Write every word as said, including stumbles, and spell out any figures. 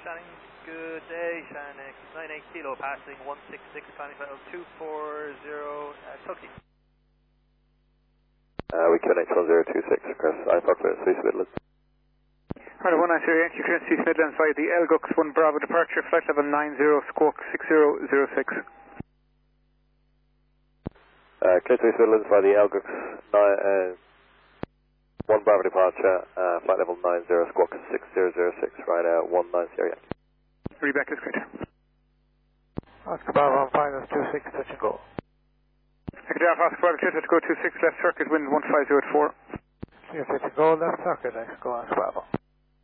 Shannon. Good day, Shannon. nine eight kilo passing one six six, climbing level two four zero, uh, Tuxie. Uh, we Q N H one zero two six, Chris. I talked about Cease Midlands. Hello, one nine zero Yankee, Chris, Cease Midlands via the L G U X one Bravo departure, flight level nine zero, squawk six zero zero six. Uh, Clear Cease Midlands via the L G U X nine, uh, one Bravo departure, uh, flight level nine zero, squawk six zero zero six, right uh, one nine zero Yankee. Reback is great. Oscar Bravo, final two six, touch and go. Secretary of Oscar Bravo, touch and go two six, left circuit, wind one five zero four. Clear touch and go, left circuit, let's go Oscar Bravo.